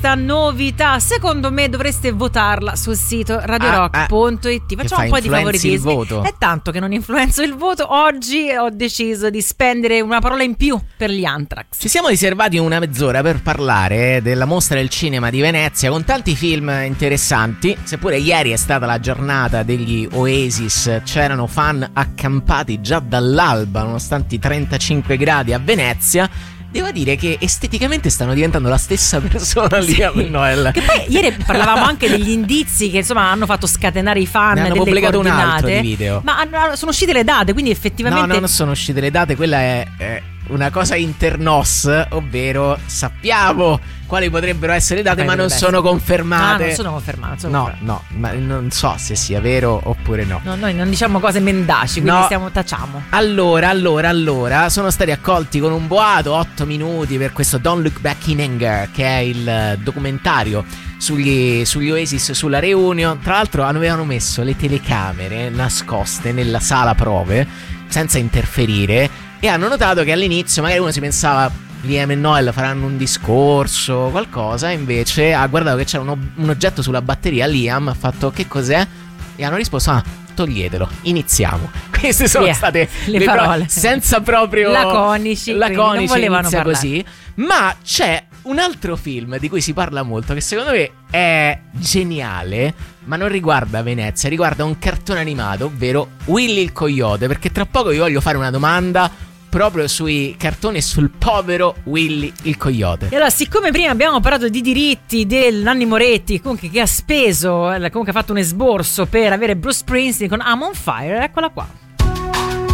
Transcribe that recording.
questa novità. Secondo me dovreste votarla sul sito radiorock.it. Facciamo un po' di favoritismi. È tanto che non influenzo il voto. Oggi ho deciso di spendere una parola in più per gli Anthrax. Ci siamo riservati una mezz'ora per parlare della Mostra del Cinema di Venezia, con tanti film interessanti. Seppure ieri è stata la giornata degli Oasis, c'erano fan accampati già dall'alba nonostante i 35 gradi a Venezia. Devo dire che esteticamente stanno diventando la stessa persona lì a Noel. Che poi ieri parlavamo anche degli indizi che insomma hanno fatto scatenare i fan. Ne hanno delle pubblicato coordinate. un altro di video. Ma sono uscite le date, quindi effettivamente No, non sono uscite le date, quella è una cosa internos, ovvero sappiamo quali potrebbero essere le date, ma non sono confermate. Non sono confermate. No, ma non so se sia vero oppure no. No, noi non diciamo cose mendaci, quindi tacciamo. Allora, sono stati accolti con un boato 8 minuti per questo Don't Look Back in Anger, che è il documentario sugli Oasis, sulla reunion. Tra l'altro avevano messo le telecamere nascoste nella sala prove senza interferire, e hanno notato che all'inizio magari uno si pensava Liam e Noel faranno un discorso, qualcosa, e invece ha guardato che c'era un oggetto sulla batteria. Liam ha fatto: che cos'è? E hanno risposto: toglietelo, iniziamo. Queste sono state le parole senza proprio laconici, non volevano inizia parlare così. Ma c'è un altro film di cui si parla molto, che secondo me è geniale, ma non riguarda Venezia, riguarda un cartone animato, ovvero Willy il Coyote, perché tra poco vi voglio fare una domanda proprio sui cartoni e sul povero Willy il Coyote. E allora, siccome prima abbiamo parlato di diritti del Nanni Moretti, comunque, che ha speso, comunque ha fatto un esborso per avere Bruce Springsteen con I'm on Fire, eccola qua.